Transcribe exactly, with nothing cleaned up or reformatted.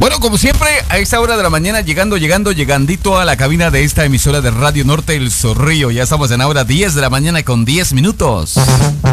Bueno, como siempre, a esta hora de la mañana, llegando, llegando, llegandito a la cabina de esta emisora de Radio Norte El Zorrillo. Ya estamos en ahora diez de la mañana con diez minutos.